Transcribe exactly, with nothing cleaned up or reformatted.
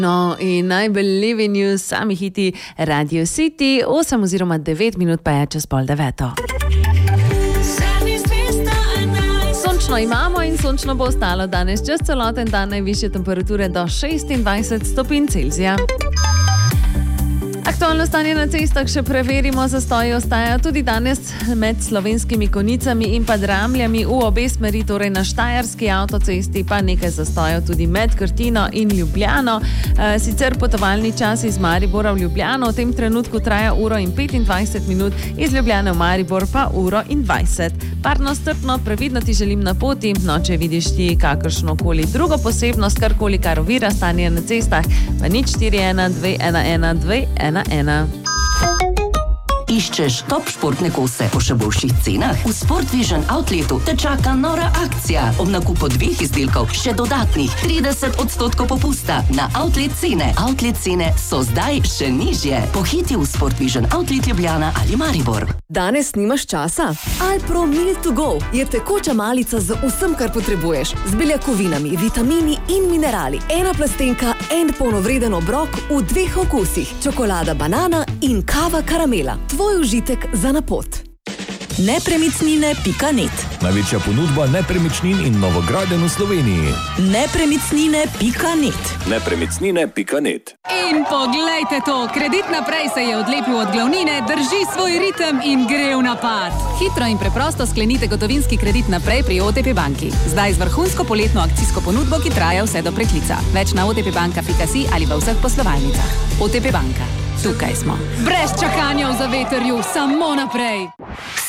No, in najbolj levi news, sami hiti Radio City, osem oziroma devet minut pa je čez pol deveto. Sončno imamo in sončno bo ostalo danes čez celoten dan, najvišje temperature do šestindvajset stopinj Celzija. Aktualno stanje na cestah še preverimo, zastoji ostajajo tudi danes med Slovenskimi Konjicami in pa Dramljami v obe smeri, torej na Štajerski avtocesti, pa nekaj zastojev tudi med Krtino in Ljubljano. E, sicer potovalni čas iz Maribora v Ljubljano v tem trenutku traja uro in petindvajset minut, iz Ljubljane v Maribor pa uro in dvajset. Parno, strpno, previdno ti želim na poti, no če vidiš ti kakršnokoli drugo posebnost, karkoli kar ovira stanje na cestah, pa nič štiri ena dve ena ena dve ena ena. Iščeš top športne kose po še boljših cenah? V Sport Vision Outletu te čaka nora akcija. Ob nakupu dveh izdelkov še dodatnih trideset odstotkov popusta na outlet cene. Outlet cene so zdaj še nižje. Pohiti v Sport Vision Outlet Ljubljana ali Maribor. Danes nimaš časa? Alpro Meal to Go je tekoča malica z vsem, kar potrebuješ. Z beljakovinami, vitamini in minerali. Ena plastenka, en polnovreden obrok v dveh okusih. Čokolada banana in kava karamela. Tvoj užitek za na pot. nepremičnine pika net. Največja ponudba nepremičnin in novogradenj v Sloveniji. nepremičnine pika net. nepremičnine pika net. In poglejte to, Kredit naprej se je odlepil od glavnine, drži svoj ritem in gre v napad. Hitro in preprosto sklenite gotovinski kredit naprej pri O T P banki. Zdaj z vrhunsko poletno akcijsko ponudbo, ki traja vse do preklica. Več na otpbanka pika si ali v vseh poslovalnicah. O T P banka. Tukaj smo. Brez čakanja v zavetrju, samo naprej.